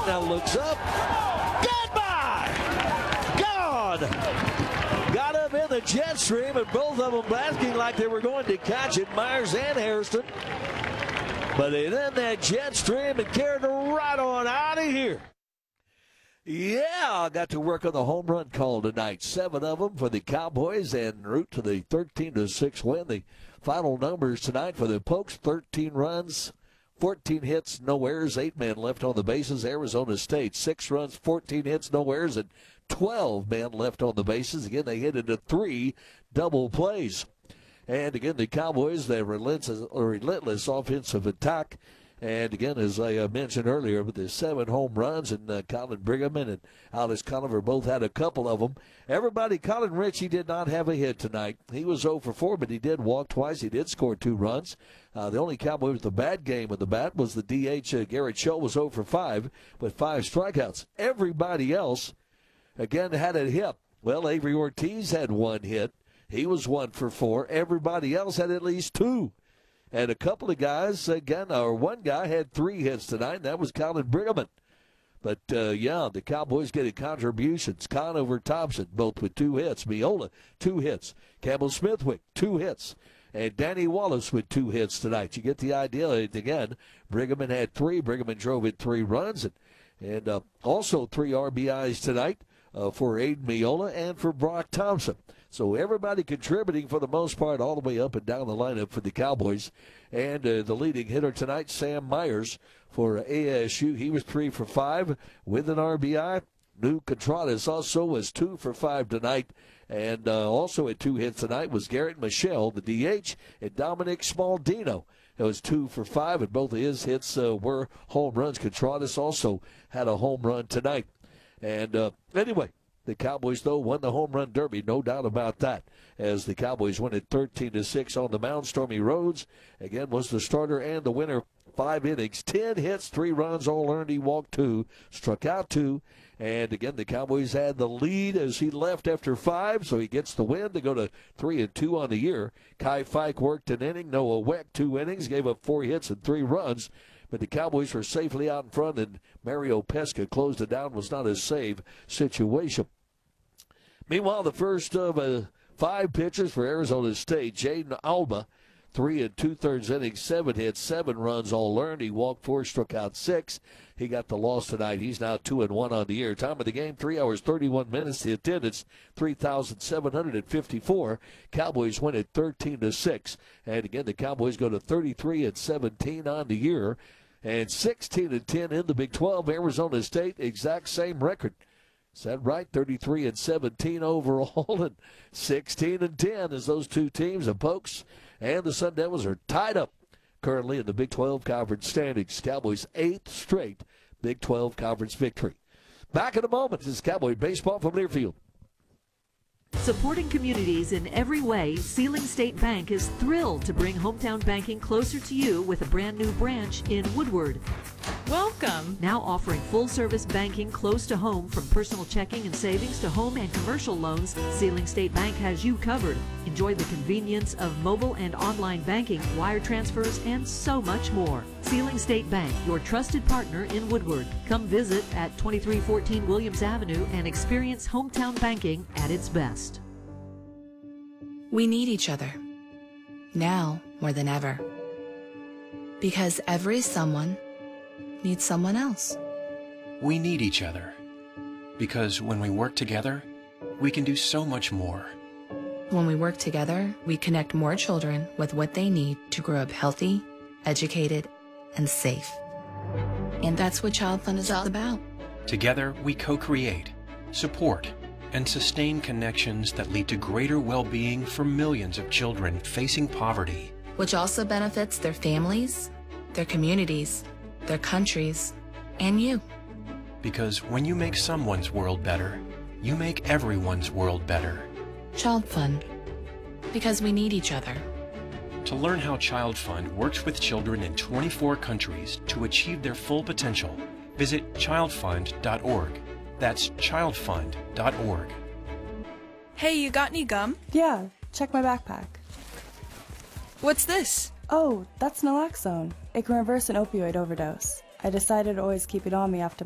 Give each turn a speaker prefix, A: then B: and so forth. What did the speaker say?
A: now looks up. Goodbye! Gone! Got up in the jet stream, and both of them basking like they were going to catch it, Myers and Hairston. But they in that jet stream and carried it right on out of here. Yeah, I got to work on the home run call tonight. 7 of them for the Cowboys en route to the 13-6 win. The final numbers tonight for the Pokes: 13 runs, 14 hits, no errors, 8 men left on the bases. Arizona State, 6 runs, 14 hits, no errors, and 12 men left on the bases. Again, they hit into 3 double plays. And again, the Cowboys, their relentless offensive attack. And again, as I mentioned earlier, with the 7 home runs, and Colin Briggerman and Alex Conover both had a couple of them. Colin Ritchie did not have a hit tonight. He was 0 for 4, but he did walk twice. He did score 2 runs. The only Cowboy with a bad game with the bat was the DH. Garrett Scholl was 0 for 5 with 5 strikeouts. Everybody else, again, had a hit. Well, Avery Ortiz had 1 hit. He was 1 for 4. Everybody else had at least 2. And a couple of guys, one guy had 3 hits tonight, and that was Colin Briggerman. But, the Cowboys getting contributions. Conover, Thompson, both with 2 hits. Miola, 2 hits. Campbell Smithwick, 2 hits. And Danny Wallace with 2 hits tonight. You get the idea. Again, Briggerman had 3. Briggerman drove in 3 runs. And also 3 RBIs tonight for Aiden Miola and for Brock Thompson. So everybody contributing for the most part all the way up and down the lineup for the Cowboys. And the leading hitter tonight, Sam Myers for ASU. He was 3 for 5 with an RBI. New Contreras also was 2 for 5 tonight. And also at 2 hits tonight was Garrett Michelle, the DH, and Dominic Smaldino. It was 2 for 5, and both of his hits were home runs. Contreras also had a home run tonight. And anyway, the Cowboys, though, won the home run derby, no doubt about that, as the Cowboys win it 13-6 on the mound. Stormy Rhodes, again, was the starter and the winner. 5 innings, 10 hits, 3 runs, all earned. He walked 2, struck out 2. And, again, the Cowboys had the lead as he left after 5, so he gets the win to go to 3-2 on the year. Kai Fike worked an inning. Noah Weck, 2 innings, gave up 4 hits and 3 runs. But the Cowboys were safely out in front, and Mario Pesca closed it down. Was not a save situation. Meanwhile, the first of 5 pitchers for Arizona State, Jaden Alba, 3 2/3 innings, 7 hits, 7 runs, all earned. He walked 4, struck out 6. He got the loss tonight. He's now 2-1 on the year. Time of the game, 3 hours, 31 minutes. The attendance, 3,754. Cowboys win it 13-6. And again, the Cowboys go to 33-17 on the year. And 16-10 in the Big 12. Arizona State, exact same record. Is that right? 33-17 overall, and 16-10 as those 2 teams, the Pokes and the Sun Devils, are tied up currently in the Big 12 Conference standings. Cowboys' 8th straight Big 12 Conference victory. Back in a moment. This is Cowboy Baseball from Learfield.
B: Supporting communities in every way, Sealing State Bank is thrilled to bring hometown banking closer to you with a brand new branch in Woodward.
C: Welcome.
B: Now offering full-service banking close to home, from personal checking and savings to home and commercial loans, Sealing State Bank has you covered. Enjoy the convenience of mobile and online banking, wire transfers, and so much more. Sealing State Bank, your trusted partner in Woodward. Come visit at 2314 Williams Avenue and experience hometown banking at its best.
D: We need each other, now more than ever, because every someone needs someone else.
E: We need each other, because when we work together, we can do so much more.
D: When we work together, we connect more children with what they need to grow up healthy, educated, and safe. And that's what Child Fund is all about.
E: Together, we co-create, support, and sustain connections that lead to greater well-being for millions of children facing poverty.
D: Which also benefits their families, their communities, their countries, and you.
E: Because when you make someone's world better, you make everyone's world better.
D: Child Fund. Because we need each other.
E: To learn how Child Fund works with children in 24 countries to achieve their full potential, visit childfund.org. That's childfund.org.
C: Hey, you got any gum?
F: Yeah, check my backpack.
C: What's this?
F: Oh, that's naloxone. It can reverse an opioid overdose. I decided to always keep it on me after